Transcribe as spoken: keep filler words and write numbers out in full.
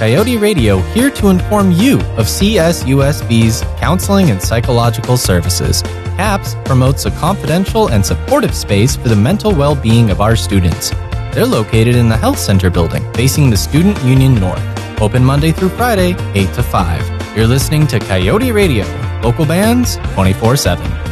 Coyote Radio, here to inform you of C S U S B's counseling and psychological services. CAPS promotes a confidential and supportive space for the mental well-being of our students. They're located in the Health Center building, facing the Student Union North. Open Monday through Friday, eight to five. You're listening to Coyote Radio, local bands twenty-four seven.